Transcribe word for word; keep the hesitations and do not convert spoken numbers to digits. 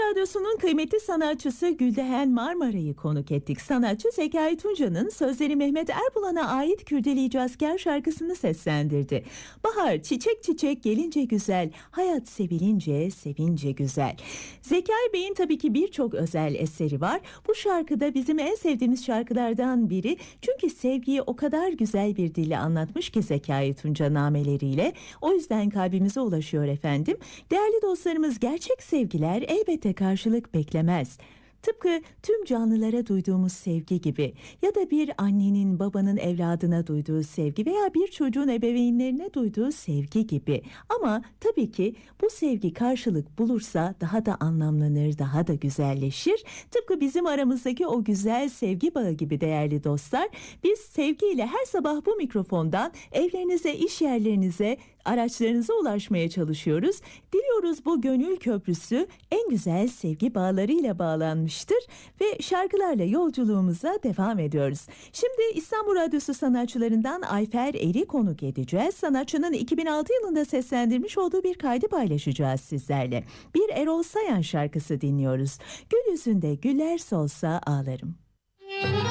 Radyosu'nun kıymetli sanatçısı Gülden Marmara'yı konuk ettik. Sanatçı Zekai Tunca'nın sözleri Mehmet Erbulan'a ait Kürdeleyeci Asker şarkısını seslendirdi. Bahar çiçek çiçek gelince güzel, hayat sevilince sevince güzel. Zekai Bey'in tabii ki birçok özel eseri var. Bu şarkıda bizim en sevdiğimiz şarkılardan biri. Çünkü sevgiyi o kadar güzel bir dille anlatmış ki Zekai Tunca nameleriyle. O yüzden kalbimize ulaşıyor efendim. Değerli dostlarımız, gerçek sevgiler elbette karşılık beklemez. Tıpkı tüm canlılara duyduğumuz sevgi gibi ya da bir annenin babanın evladına duyduğu sevgi veya bir çocuğun ebeveynlerine duyduğu sevgi gibi. Ama tabii ki bu sevgi karşılık bulursa daha da anlamlanır, daha da güzelleşir. Tıpkı bizim aramızdaki o güzel sevgi bağı gibi değerli dostlar. Biz sevgiyle her sabah bu mikrofondan evlerinize, iş yerlerinize, araçlarınıza ulaşmaya çalışıyoruz. Diliyoruz bu gönül köprüsü en güzel sevgi bağlarıyla bağlanmıştır ve şarkılarla yolculuğumuza devam ediyoruz. Şimdi İstanbul Radyosu sanatçılarından Ayfer Er'i konuk edeceğiz. Sanatçının iki bin altı yılında seslendirmiş olduğu bir kaydı paylaşacağız sizlerle. Bir Erol Sayan şarkısı dinliyoruz. Gül yüzünde güller solsa ağlarım.